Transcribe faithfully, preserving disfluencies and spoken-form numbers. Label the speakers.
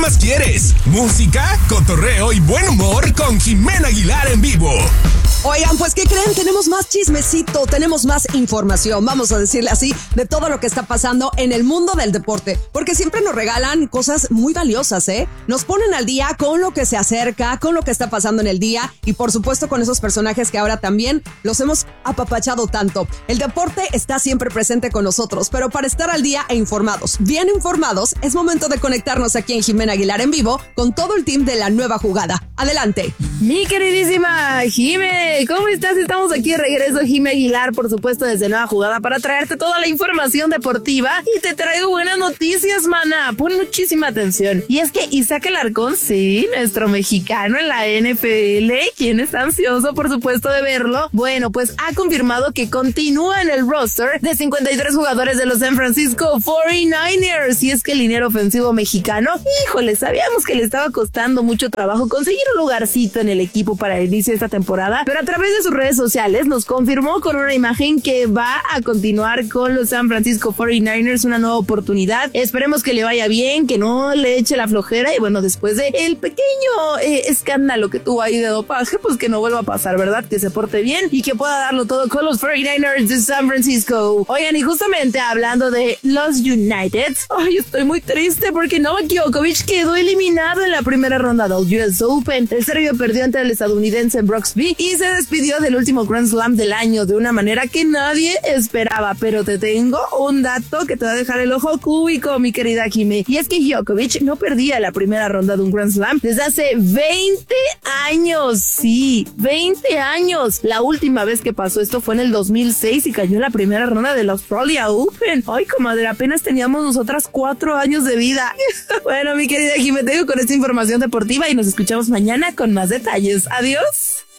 Speaker 1: más quieres? Música, cotorreo y buen humor con Jimena Aguilar en vivo.
Speaker 2: Oigan, pues, ¿qué creen? Tenemos más chismecito, tenemos más información, vamos a decirle así, de todo lo que está pasando en el mundo del deporte. Porque siempre nos regalan cosas muy valiosas, ¿eh? Nos ponen al día con lo que se acerca, con lo que está pasando en el día y, por supuesto, con esos personajes que ahora también los hemos apapachado tanto. El deporte está siempre presente con nosotros, pero para estar al día e informados, bien informados, es momento de conectarnos aquí en Jimena Aguilar en vivo con todo el team de La Nueva Jugada. Adelante.
Speaker 3: Mi queridísima Jime, ¿cómo estás? Estamos aquí de regreso, Jime Aguilar, por supuesto, desde Nueva Jugada para traerte toda la información deportiva y te traigo buenas noticias, mana. Pon muchísima atención. Y es que Isaac Alarcón, sí, nuestro mexicano en la N F L, quien está ansioso, por supuesto, de verlo, bueno, pues ha confirmado que continúa en el roster de cincuenta y tres jugadores de los San Francisco cuarenta y nueve ers. Y es que el liniero ofensivo mexicano, híjole, sabíamos que le estaba costando mucho trabajo conseguir un lugarcito en el equipo para el inicio de esta temporada, pero a través de sus redes sociales nos confirmó con una imagen que va a continuar con los San Francisco cuarenta y nueve ers, una nueva oportunidad. Esperemos que le vaya bien, que no le eche la flojera y bueno, después de el pequeño eh, escándalo que tuvo ahí de dopaje, pues que no vuelva a pasar, ¿verdad? Que se porte bien y que pueda darlo todo con los cuarenta y nueve ers de San Francisco. Oigan, y justamente hablando de los United, ay, estoy muy triste porque Novak Djokovic quedó eliminado en la primera ronda del U S Open. El serbio perdió ante el estadounidense Brooksby y se despidió del último Grand Slam del año de una manera que nadie esperaba, pero te tengo un dato que te va a dejar el ojo cúbico, mi querida Jimé, y es que Djokovic no perdía la primera ronda de un Grand Slam desde hace veinte años, sí, veinte años. La última vez que pasó esto fue en el dos mil seis y cayó en la primera ronda del Australia Open. Ay, comadre, apenas teníamos nosotras cuatro años de vida. Bueno, mi querida Jimé, te dejo con esta información deportiva y nos escuchamos mañana con más detalles. Adiós.